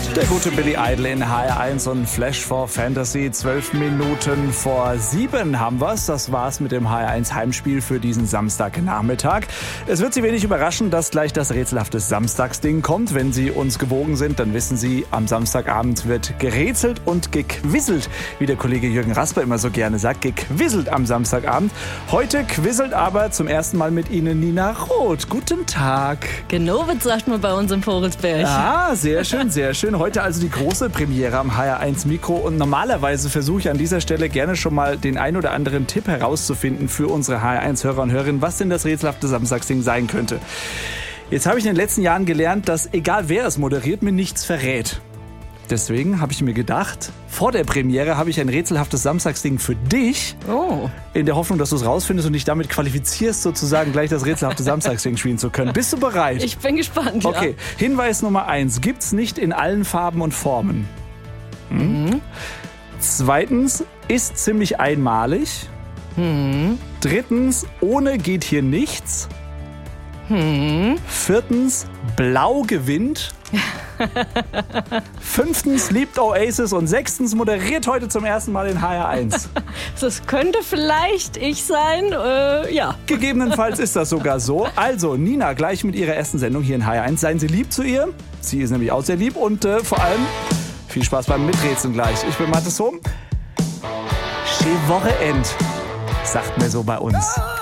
Der gute Billy Idol in HR1 und Flash for Fantasy. 12 Minuten vor 7 haben wir's. Das war's mit dem HR1 Heimspiel für diesen Samstagnachmittag. Es wird Sie wenig überraschen, dass gleich das rätselhafte Samstagsding kommt. Wenn Sie uns gewogen sind, dann wissen Sie, am Samstagabend wird gerätselt und gequisselt, wie der Kollege Jürgen Rasper immer so gerne sagt. Gequisselt am Samstagabend. Heute quisselt aber zum ersten Mal mit Ihnen Nina Roth. Guten Tag. Genowitz sagt man bei uns im Vogelsberg. Ah, sehr schön, sehr schön. Heute also die große Premiere am HR1 Mikro und normalerweise versuche ich an dieser Stelle gerne schon mal den ein oder anderen Tipp herauszufinden für unsere HR1-Hörer und Hörerinnen, was denn das rätselhafte Samstagsding sein könnte. Jetzt habe ich in den letzten Jahren gelernt, dass egal wer es moderiert, mir nichts verrät. Deswegen habe ich mir gedacht, vor der Premiere habe ich ein rätselhaftes Samstagsding für dich. Oh. In der Hoffnung, dass du es rausfindest und dich damit qualifizierst, sozusagen gleich das rätselhafte Samstagsding spielen zu können. Bist du bereit? Ich bin gespannt, ja. Okay, Hinweis Nummer 1. Gibt's nicht in allen Farben und Formen. Zweitens, ist ziemlich einmalig. Drittens, ohne geht hier nichts. Viertens, blau gewinnt. Fünftens, liebt Oasis. Und sechstens, moderiert heute zum ersten Mal in HR1. Das könnte vielleicht ich sein, ja. Gegebenenfalls ist das sogar so. Also, Nina, gleich mit ihrer ersten Sendung hier in HR1. Seien Sie lieb zu ihr. Sie ist nämlich auch sehr lieb. Und vor allem, viel Spaß beim Miträtseln gleich. Ich bin Mathis Hohm. Schöne Woche end, sagt mir so bei uns.